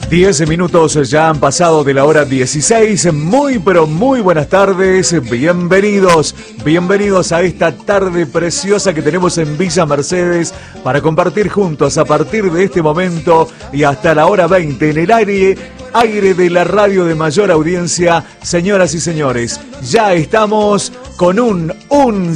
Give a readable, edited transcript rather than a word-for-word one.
10 minutos ya han pasado de la hora 16. Muy pero muy buenas tardes. Bienvenidos a esta tarde preciosa que tenemos en Villa Mercedes para compartir juntos a partir de este momento y hasta la hora 20 en el aire de la radio de mayor audiencia. Señoras y señores, ya estamos con un